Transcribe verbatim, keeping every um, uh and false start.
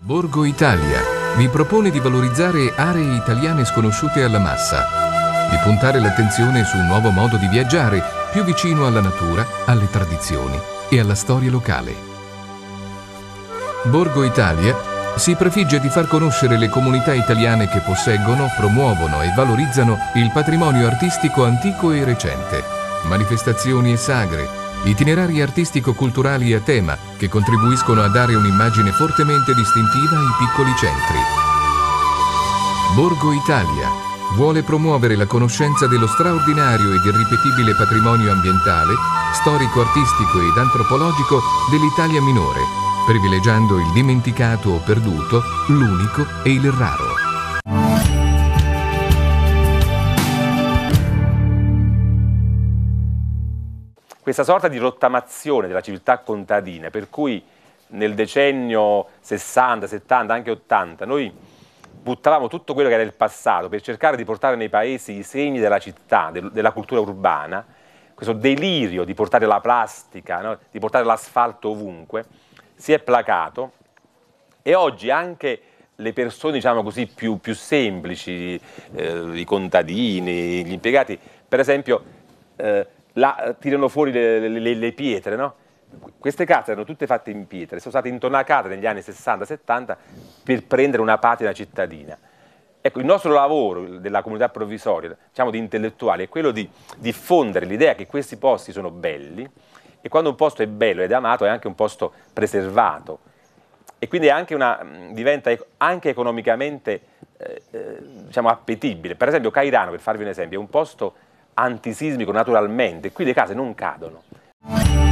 Borgo Italia vi propone di valorizzare aree italiane sconosciute alla massa, di puntare l'attenzione su un nuovo modo di viaggiare più vicino alla natura, alle tradizioni e alla storia locale. Borgo Italia si prefigge di far conoscere le comunità italiane che posseggono, promuovono e valorizzano il patrimonio artistico antico e recente, manifestazioni e sagre, itinerari artistico-culturali a tema che contribuiscono a dare un'immagine fortemente distintiva ai piccoli centri. Borgo Italia vuole promuovere la conoscenza dello straordinario ed irripetibile patrimonio ambientale, storico-artistico ed antropologico dell'Italia minore, privilegiando il dimenticato o perduto, l'unico e il raro. Questa sorta di rottamazione della civiltà contadina, per cui nel decennio sessanta, settanta, anche ottanta, noi buttavamo tutto quello che era il passato per cercare di portare nei paesi i segni della città, del, della cultura urbana, questo delirio di portare la plastica, no? Di portare l'asfalto ovunque, si è placato e oggi anche le persone, diciamo così, più, più semplici, eh, i contadini, gli impiegati, per esempio, eh, là, tirano fuori le, le, le pietre, no? Queste case erano tutte fatte in pietre, sono state intonacate negli anni sessanta settanta per prendere una patina cittadina. Ecco, il nostro lavoro della comunità provvisoria, diciamo di intellettuali, è quello di diffondere l'idea che questi posti sono belli e quando un posto è bello ed è amato è anche un posto preservato e quindi è anche una, diventa anche economicamente eh, eh, diciamo appetibile. Per esempio Cairano, per farvi un esempio, è un posto antisismico naturalmente, qui le case non cadono.